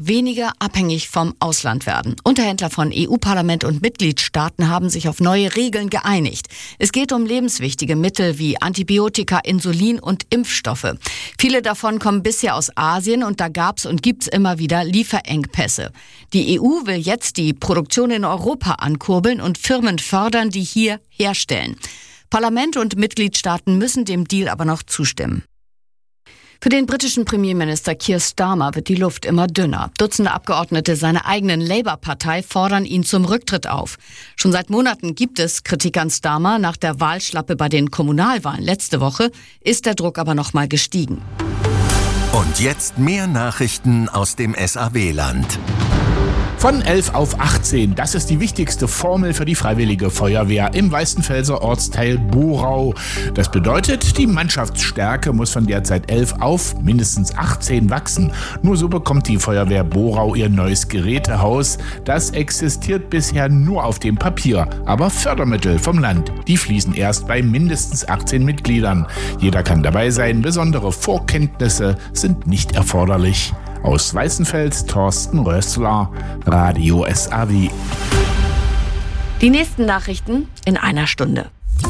weniger abhängig vom Ausland werden. Unterhändler von EU-Parlament und Mitgliedstaaten haben sich auf neue Regeln geeinigt. Es geht um lebenswichtige Mittel wie Antibiotika, Insulin und Impfstoffe. Viele davon kommen bisher aus Asien und da gab's und gibt's immer wieder Lieferengpässe. Die EU will jetzt die Produktion in Europa ankurbeln und Firmen fördern, die hier herstellen. Parlament und Mitgliedstaaten müssen dem Deal aber noch zustimmen. Für den britischen Premierminister Keir Starmer wird die Luft immer dünner. Dutzende Abgeordnete seiner eigenen Labour-Partei fordern ihn zum Rücktritt auf. Schon seit Monaten gibt es Kritik an Starmer. Nach der Wahlschlappe bei den Kommunalwahlen letzte Woche ist der Druck aber noch mal gestiegen. Und jetzt mehr Nachrichten aus dem SAW-Land. Von 11 auf 18, das ist die wichtigste Formel für die Freiwillige Feuerwehr im Weißenfelser Ortsteil Borau. Das bedeutet, die Mannschaftsstärke muss von derzeit 11 auf mindestens 18 wachsen. Nur so bekommt die Feuerwehr Borau ihr neues Gerätehaus. Das existiert bisher nur auf dem Papier. Aber Fördermittel vom Land, die fließen erst bei mindestens 18 Mitgliedern. Jeder kann dabei sein, besondere Vorkenntnisse sind nicht erforderlich. Aus Weißenfels, Thorsten Rössler, Radio SAW. Die nächsten Nachrichten in einer Stunde.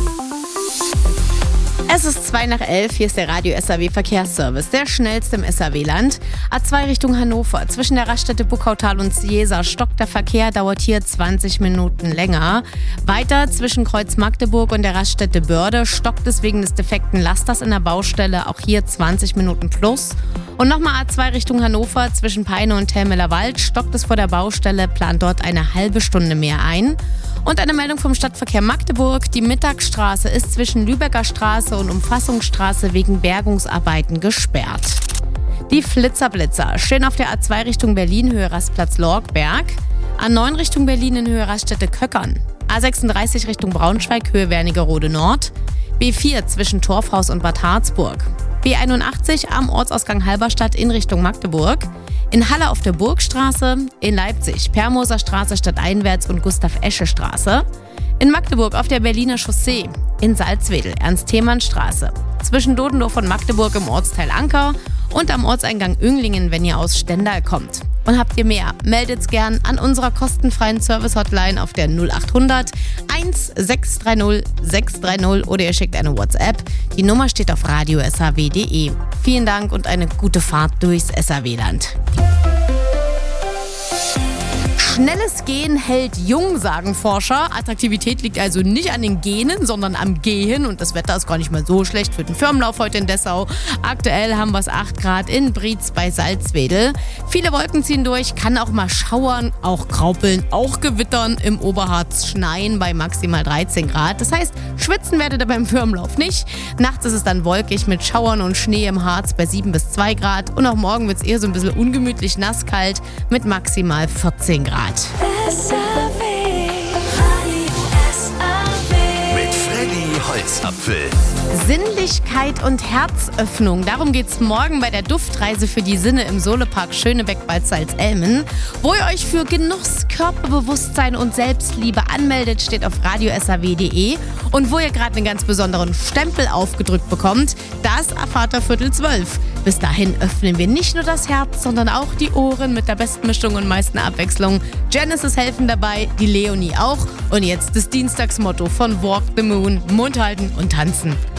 Es ist 11:02, hier ist der Radio SAW Verkehrsservice, der schnellste im SAW-Land. A2 Richtung Hannover, zwischen der Raststätte Buckautal und Ciesa stockt der Verkehr, dauert hier 20 Minuten länger. Weiter zwischen Kreuz Magdeburg und der Raststätte Börde stockt es wegen des defekten Lasters in der Baustelle, auch hier 20 Minuten plus. Und nochmal A2 Richtung Hannover, zwischen Peine und Telmeler Wald stockt es vor der Baustelle, plant dort eine halbe Stunde mehr ein. Und eine Meldung vom Stadtverkehr Magdeburg. Die Mittagsstraße ist zwischen Lübecker Straße und Umfassungsstraße wegen Bergungsarbeiten gesperrt. Die Flitzer stehen auf der A2 Richtung Berlin, Höhe Rastplatz Lorgberg. A9 Richtung Berlin in Höhe Raststätte Köckern. A36 Richtung Braunschweig, Höhe Wernigerode Nord. B4 zwischen Torfhaus und Bad Harzburg. B81 am Ortsausgang Halberstadt in Richtung Magdeburg. In Halle auf der Burgstraße, in Leipzig Permoser Straße stadteinwärts und Gustav-Esche-Straße. In Magdeburg auf der Berliner Chaussee, in Salzwedel Ernst-Thiemann-Straße. Zwischen Dodendorf und Magdeburg im Ortsteil Anker und am Ortseingang Önglingen, wenn ihr aus Stendal kommt. Und habt ihr mehr? Meldet's gern an unserer kostenfreien Service-Hotline auf der 0800 1630 630 oder ihr schickt eine WhatsApp. Die Nummer steht auf radiosaw.de. Vielen Dank und eine gute Fahrt durchs SAW-Land. Schnelles Gehen hält jung, sagen Forscher. Attraktivität liegt also nicht an den Genen, sondern am Gehen. Und das Wetter ist gar nicht mal so schlecht für den Firmenlauf heute in Dessau. Aktuell haben wir es 8 Grad in Brietz bei Salzwedel. Viele Wolken ziehen durch, kann auch mal schauern, auch graupeln, auch gewittern. Im Oberharz schneien bei maximal 13 Grad. Das heißt, schwitzen werdet ihr beim Firmenlauf nicht. Nachts ist es dann wolkig mit Schauern und Schnee im Harz bei 7 bis 2 Grad. Und auch morgen wird es eher so ein bisschen ungemütlich nasskalt mit maximal 14 Grad. Mit Freddy Holzapfel. Sinnlichkeit und Herzöffnung. Darum geht's morgen bei der Duftreise für die Sinne im Solepark Schönebeck bei Salzelmen. Wo ihr euch für Genuss, Körperbewusstsein und Selbstliebe anmeldet, steht auf radiosaw.de. Und wo ihr gerade einen ganz besonderen Stempel aufgedrückt bekommt, das erfahrt ihr 11:45. Bis dahin öffnen wir nicht nur das Herz, sondern auch die Ohren mit der besten Mischung und meisten Abwechslung. Genesis helfen dabei, die Leonie auch. Und jetzt das Dienstagsmotto von Walk the Moon: Mund halten und tanzen.